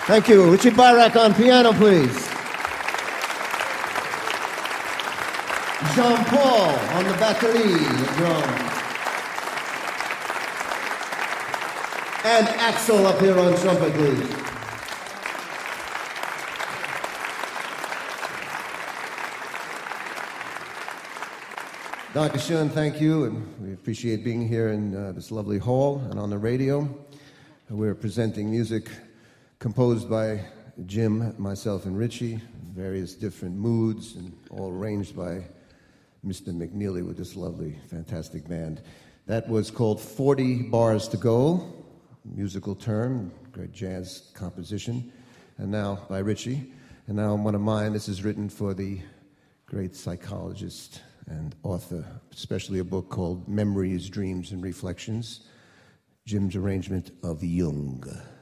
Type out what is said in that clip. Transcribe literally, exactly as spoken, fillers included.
Thank you. Richie Barak on piano, please. Jean-Paul on the batterie, the drums. And Axel up here on trumpet, please. Doctor Schoen, thank you, and we appreciate being here in uh, this lovely hall and on the radio. We're presenting music composed by Jim, myself, and Richie, various different moods, and all arranged by Mister McNeely with this lovely, fantastic band. That was called forty Bars to Go, musical term, great jazz composition, and now by Richie. And now one of mine, this is written for the great psychologist and author, especially a book called Memories, Dreams, and Reflections, Jim's arrangement of Jung.